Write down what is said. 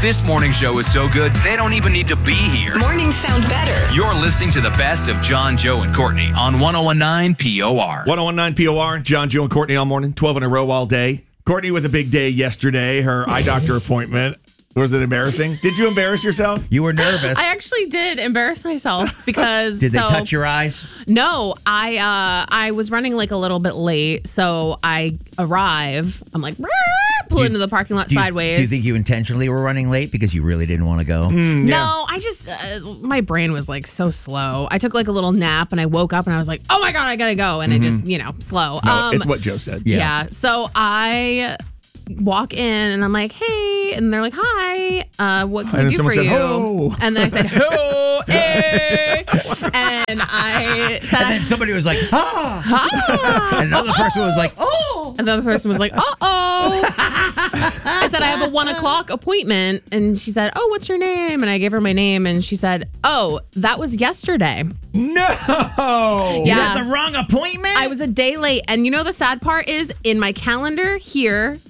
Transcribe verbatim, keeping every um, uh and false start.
This morning show is so good, they don't even need to be here. Mornings sound better. You're listening to the best of John, Joe, and Courtney on one oh one nine P O R. one oh one nine P O R, John, Joe, and Courtney all morning, twelve in a row all day. Courtney with a big day yesterday, her eye doctor appointment. Was it embarrassing? Did you embarrass yourself? You were nervous. I actually did embarrass myself because Did they so, touch your eyes? No, I uh, I was running like a little bit late, so I arrive. I'm like, pull You- into the parking lot Do you, sideways. do you think you intentionally were running late because you really didn't want to go? Mm, yeah. No, I just, uh, my brain was like so slow. I took like a little nap and I woke up and I was like, oh my God, I gotta go. And I just, you know, slow. No, um, it's what Joe said. Yeah. yeah. So I walk in and I'm like, hey. And they're like, hi. Uh, what can And I then do someone for said, you? "Ho." And then I said, ho, hey. And I said, And then somebody was like, ah. ah. And another person was like, oh. And the other person was like, uh-oh. I said, I have a one o'clock appointment. And she said, oh, what's your name? And I gave her my name. And she said, oh, that was yesterday. No. You Yeah. had the wrong appointment? I was a day late. And you know the sad part is in my calendar here,